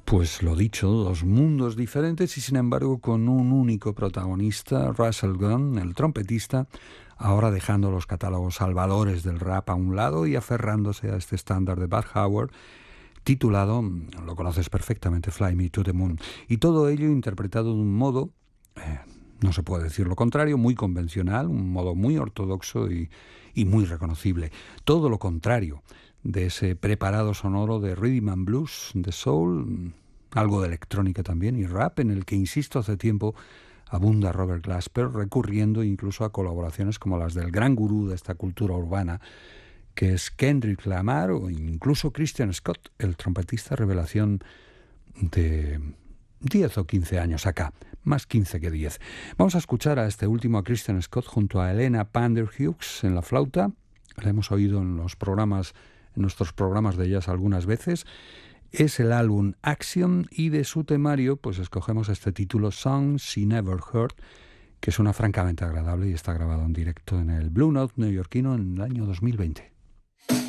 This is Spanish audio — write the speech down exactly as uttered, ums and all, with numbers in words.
Pues lo dicho, dos mundos diferentes y sin embargo con un único protagonista, Russell Gunn, el trompetista, ahora dejando los catálogos salvadores del rap a un lado y aferrándose a este estándar de Bud Howard, titulado, lo conoces perfectamente, Fly Me to the Moon. Y todo ello interpretado de un modo, eh, no se puede decir lo contrario, muy convencional, un modo muy ortodoxo y, y muy reconocible. Todo lo contrario de ese preparado sonoro de rhythm and blues, de soul, algo de electrónica también y rap, en el que, insisto, hace tiempo abunda Robert Glasper, recurriendo incluso a colaboraciones como las del gran gurú de esta cultura urbana, que es Kendrick Lamar, o incluso Christian Scott, el trompetista revelación de diez o quince años acá, más quince que diez. Vamos a escuchar a este último, a Christian Scott, junto a Elena Panderhughes en la flauta. La hemos oído en los programas, en nuestros programas de jazz algunas veces. Es el álbum Axiom y de su temario pues escogemos este título, Songs She Never Heard, que suena francamente agradable y está grabado en directo en el Blue Note neoyorquino en el año dos mil veinte.